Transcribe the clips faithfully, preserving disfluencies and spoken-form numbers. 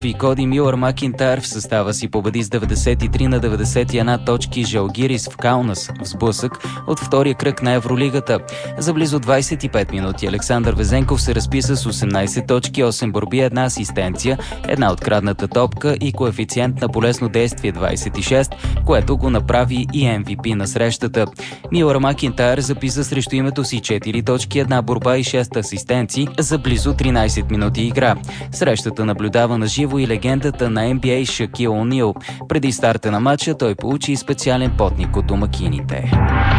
И Коди Мюлър Макинтайр в състава си победи с деветдесет и три на деветдесет и една точки Жалгирис в Каунас в сблъсък от втория кръг на Евролигата. За близо двадесет и пет минути Александър Везенков се разписа с осемнадесет точки, осем борби, една асистенция, една открадната топка и коефициент на полезно действие двадесет и шест, което го направи и Ем Ви Пи на срещата. Мюлър Макинтайр записа срещу името си четири точки, една борба и шест асистенции за близо тринадесет минути игра. Срещата наблюдава на живо и легендата на Ен Би Ей Шакил Онил. Преди старта на матча той получи специален потник от домакините.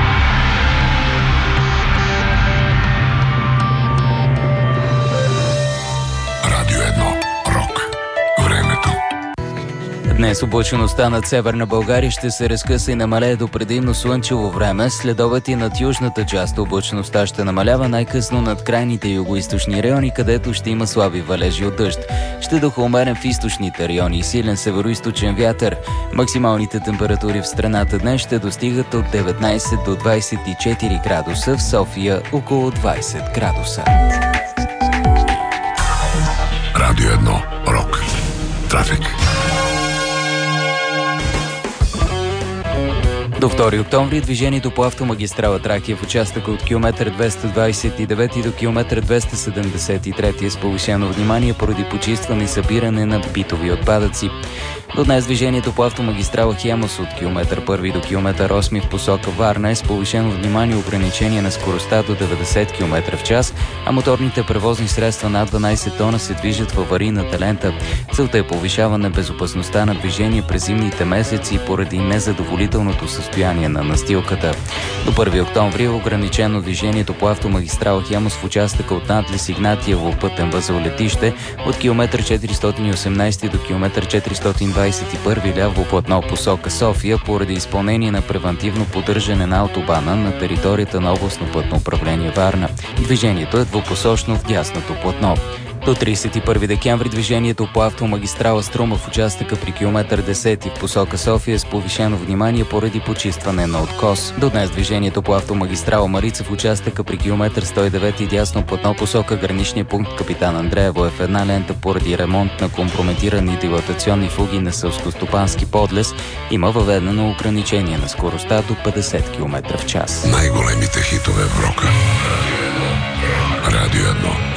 Радио едно. Рок. Времето. Днес облачеността над Северна България ще се разкъса и намалее до предимно слънчево време. Следобед и над южната част облачеността ще намалява най-късно над крайните югоизточни райони, където ще има слаби валежи от дъжд. Ще духа умерен в източните райони и силен североизточен вятър. Максималните температури в страната днес ще достигат от деветнадесет до двадесет и четири градуса, в София около двадесет градуса. Радио едно. Рок. Трафик. До втори октомври движението по автомагистрала Тракия в участъка от километър двеста двадесет и девет до километър двеста седемдесет и три е с повишено внимание поради почистване и събиране на битови отпадъци. До днес движението по автомагистрала Хемус от километър първи до километър осми в посока Варна е с повишено внимание ограничение на скоростта до деветдесет километра в час, а моторните превозни средства над дванадесет тона се движат в аварийната лента. Целта е повишаване безопасността на движение през зимните месеци поради незадоволителното състояние на настилката. До първи октомври е ограничено движението по автомагистрала Хемус в участъка от надлез Игнатиево пътен възел летище от километър четиристотин и осемнадесет до километър четиристотин двадесет и първи ляво платно посока София поради изпълнение на превантивно поддържане на автобана на територията на областно пътно управление Варна. Движението е двупосочно в дясното платно. До тридесет и първи декември движението по автомагистрала Струма в участъка при километър десети в посока София с повишено внимание поради почистване на откос. До днес движението по автомагистрала Марица в участъка при километър сто и девет дясно платно посока граничния пункт Капитан Андреево е в една лента поради ремонт на компрометирани дилатационни фуги на селскостопански подлез. Има въведено ограничение на скоростта до петдесет километра в час. Най-големите хитове в рока. Радио едно.